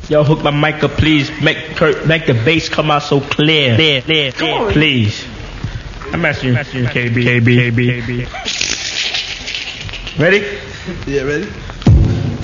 Yo, hook my mic up, please. Make the bass come out so clear. Please. I'm asking you, KB. Ready? Yeah, ready?